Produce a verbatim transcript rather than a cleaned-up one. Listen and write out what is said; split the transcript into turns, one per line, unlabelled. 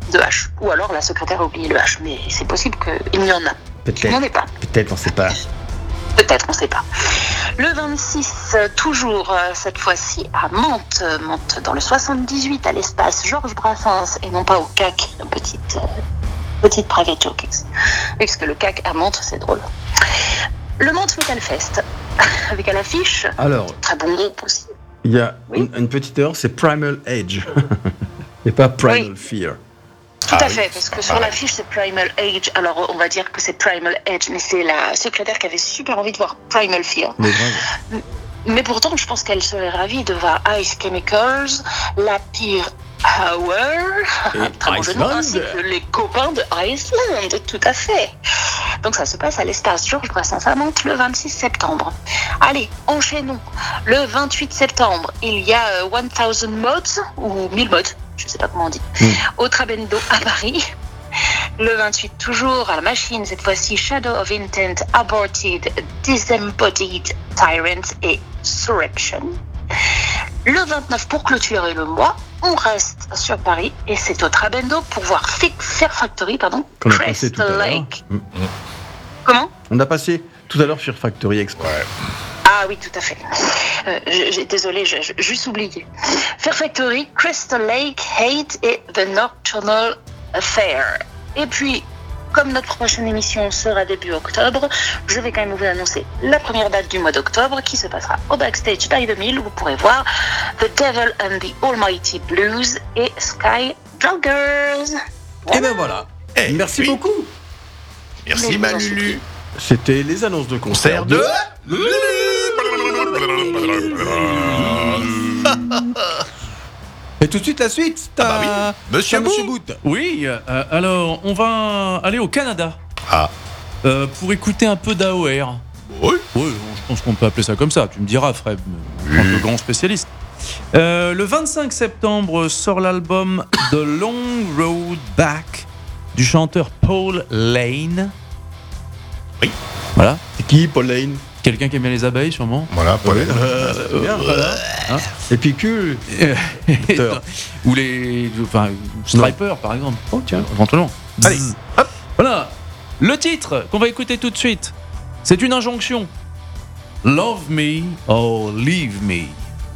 de H. Ou alors la secrétaire a oublié le H, mais c'est possible qu'il n'y en a.
Peut-être.
Il n'y en ait pas.
Peut-être, on ne sait pas.
Peut-être, on ne sait pas. Le vingt-six, toujours euh, cette fois-ci à Mantes, Mantes dans le soixante-dix-huit à l'espace Georges Brassens et non pas au C A C, une petite, euh, petite private joke. Oui, parce que le C A C à Mantes, c'est drôle. Le Mantes Metal Fest, avec à l'affiche,
Alors,
très bon groupe aussi.
il y a
Oui.
une, une petite erreur, c'est Primal Age. Et pas Primal
Oui.
Fear.
Tout
Ah
à
oui.
fait, parce que sur
Ah
l'affiche c'est Primal Age, alors on va dire que c'est Primal Edge, mais c'est la secrétaire qui avait super envie de voir Primal Fear.
Mais grave.
Mais pourtant, je pense qu'elle serait ravie de voir Ice Chemicals, la pire Hour,
Et
très bon jeu de mots,
Iceland.
ainsi que les copains de Iceland, tout à fait. Donc ça se passe à l'espace Georges Brassens à Mantes le vingt-six septembre. Allez, enchaînons. Le vingt-huit septembre, il y a euh, mille mods, ou mille mods, je ne sais pas comment on dit,
Mm.
au Trabendo à Paris. Le vingt-huit, toujours à la machine, cette fois-ci Shadow of Intent, Aborted, Disembodied Tyrant et Surrection. Le vingt-neuf, pour clôturer le mois, on reste sur Paris et c'est au Trabendo pour voir Fi- Fear Factory, pardon,
Qu'on a passé tout à
Crystal
l'heure.
Lake.
Mm.
Comment?
On a passé tout à l'heure Fear Factory Express.
Ouais.
Ah oui, tout à fait. Euh, j'ai- j'ai- désolé, j'ai j'ai juste oublié. Fear Factory, Crystal Lake, Hate et The Nocturnal Affair. Et puis, comme notre prochaine émission sera début octobre, je vais quand même vous annoncer la première date du mois d'octobre qui se passera au Backstage by the Mill où vous pourrez voir The Devil and the Almighty Blues et Sky Joggers.
Et ben voilà.
Eh,
Merci
oui.
beaucoup.
Merci
Mais vous en
Malulu.
C'était les annonces de concert
Concert de...
Et tout de suite la suite, t'as
Ah bah oui. Monsieur
t'as Monsieur
Bou.
Boot.
Oui, euh, alors on va aller au Canada
Ah,
euh, pour écouter un peu d'A O R.
oui.
Oui, je pense qu'on peut appeler ça comme ça. Tu me diras, Fred, un peu grand spécialiste. Euh, le vingt-cinq septembre sort l'album The Long Road Back du chanteur Paul Lane.
Oui.
Voilà.
C'est qui, Paul Lane?
Quelqu'un qui aime bien les abeilles, sûrement.
Voilà, Paul.
Euh, c'est bien, voilà.
Hein
Épicule. Auteur.
Ou les. Enfin, Striper, par exemple.
Oh, tiens.
Éventuellement.
Allez,
Bzzz.
hop.
Voilà. Le titre qu'on va écouter tout de suite, c'est une injonction. Love me or leave me.